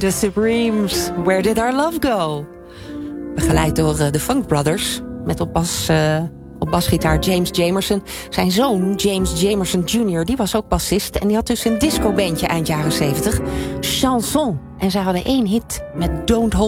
The Supremes, Where Did Our Love Go? Begeleid door de Funk Brothers, met op basgitaar James Jamerson. Zijn zoon, James Jamerson Jr., die was ook bassist. En die had dus een discobandje eind jaren 70. Chanson. En zij hadden 1 hit met Don't Hold